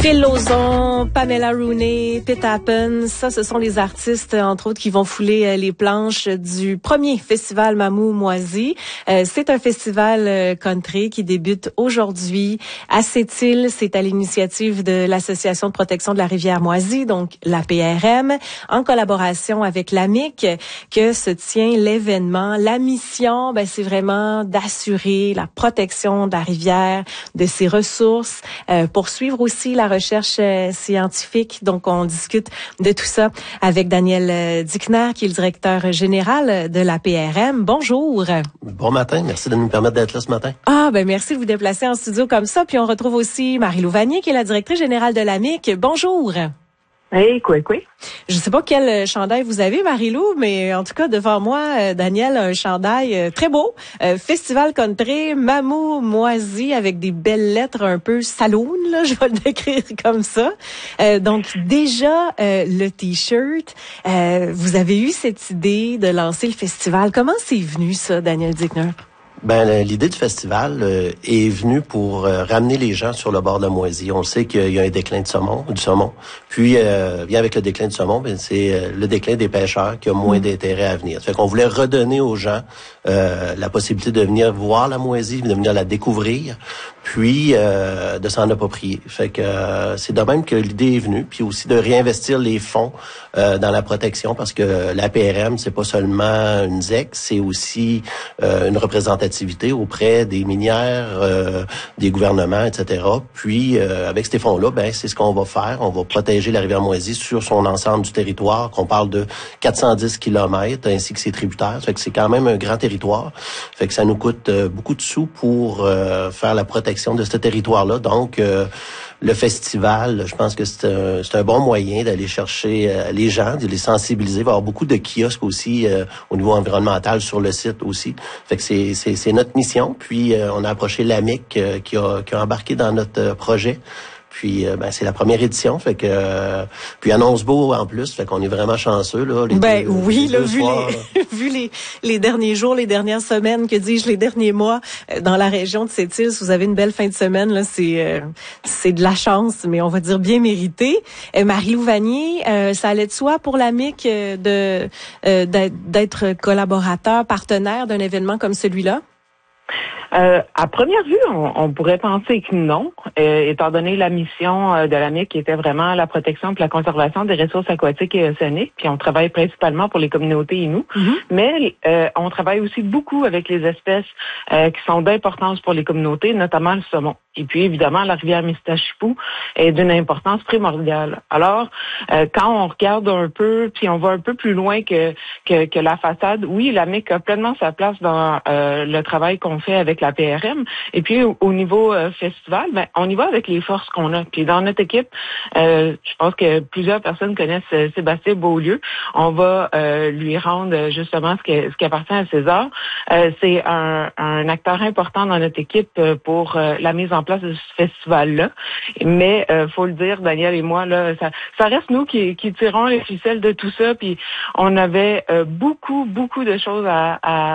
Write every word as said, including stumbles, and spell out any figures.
Phil Lauzon, Pamela Rooney, Pete Happen, ça, ce sont les artistes, entre autres, qui vont fouler les planches du premier festival Mamou Moisi. Euh, c'est un festival country qui débute aujourd'hui à Sept-Îles. C'est à l'initiative de l'Association de protection de la rivière Moisi, donc la P R M, en collaboration avec l'A M I C, que se tient l'événement. La mission, ben, c'est vraiment d'assurer la protection de la rivière, de ses ressources, euh, poursuivre aussi la recherche euh, scientifique. Donc, on discute de tout ça avec Daniel euh, Dickner, qui est le directeur général de la P R M. Bonjour. Bon matin. Merci de nous permettre d'être là ce matin. Ah, ben merci de vous déplacer en studio comme ça. Puis, on retrouve aussi Marie-Lou Vanier, qui est la directrice générale de l'A M I C. Bonjour. Hey, quoi, quoi? Je sais pas quel chandail vous avez, Marie-Lou, mais en tout cas, devant moi, Daniel a un chandail très beau. Euh, Festival country, Mamou Moisi, avec des belles lettres un peu saloon, là, je vais le décrire comme ça. Euh, donc, déjà, euh, le T-shirt, euh, vous avez eu cette idée de lancer le festival. Comment c'est venu, ça, Daniel Dickner? Ben, l'idée du festival euh, est venue pour euh, ramener les gens sur le bord de la Moisie. On sait qu'il y a un déclin de saumon, du saumon. Puis, euh, bien avec le déclin du saumon, ben, c'est euh, le déclin des pêcheurs qui a moins mmh. d'intérêt à venir. Ça fait qu'on voulait redonner aux gens euh, la possibilité de venir voir la Moisie, de venir la découvrir, puis euh, de s'en approprier. Fait que euh, c'est de même que l'idée est venue, puis aussi de réinvestir les fonds euh, dans la protection, parce que la P R M, c'est pas seulement une Z E C, c'est aussi euh, une représentativité auprès des minières, euh, des gouvernements, et cetera. Puis, euh, avec ces fonds-là, ben c'est ce qu'on va faire. On va protéger la rivière Moisie sur son ensemble du territoire, qu'on parle de quatre cent dix kilomètres, ainsi que ses tributaires. Ça fait que c'est quand même un grand territoire. Fait que ça nous coûte euh, beaucoup de sous pour euh, faire la protection de ce territoire-là. Donc, euh, le festival, je pense que c'est un, c'est un bon moyen d'aller chercher euh, les gens, de les sensibiliser. Il va y avoir beaucoup de kiosques aussi euh, au niveau environnemental sur le site aussi. Fait que c'est, c'est, c'est notre mission. Puis, euh, on a approché l'A M I C euh, qui, a, qui a embarqué dans notre euh, projet. Puis, euh, ben, c'est la première édition, fait que euh, puis annonce beau en plus, fait qu'on est vraiment chanceux là. Les ben deux, oui, les là, deux vu soirs, les vu les les derniers jours, les dernières semaines, que dis-je, les derniers mois euh, dans la région de Sept-Îles, vous avez une belle fin de semaine là, c'est euh, c'est de la chance, mais on va dire bien mérité. Euh, Marie-Lou Vanier, euh, ça allait de soi pour l'A M I C euh, de euh, d'être, d'être collaborateur, partenaire d'un événement comme celui-là? Euh, à première vue, on, on pourrait penser que non, euh, étant donné la mission euh, de l'A M I C qui était vraiment la protection et la conservation des ressources aquatiques et océaniques, puis on travaille principalement pour les communautés Innu, mm-hmm. mais euh, on travaille aussi beaucoup avec les espèces euh, qui sont d'importance pour les communautés, notamment le saumon. Et puis, évidemment, la rivière Mistasshippou est d'une importance primordiale. Alors, euh, quand on regarde un peu, puis on va un peu plus loin que que, que la façade, oui, l'A M I C a pleinement sa place dans euh, le travail qu'on fait avec la P R M. Et puis, au, au niveau euh, festival, ben, on y va avec les forces qu'on a. Puis, dans notre équipe, euh, je pense que plusieurs personnes connaissent euh, Sébastien Beaulieu. On va euh, lui rendre justement ce qui, ce qui appartient à César. Euh, c'est un, un acteur important dans notre équipe pour euh, la mise en place de ce festival-là. Mais euh, faut le dire, Daniel et moi, là, ça, ça reste nous qui, qui tirons les ficelles de tout ça. Puis on avait euh, beaucoup, beaucoup de choses à, à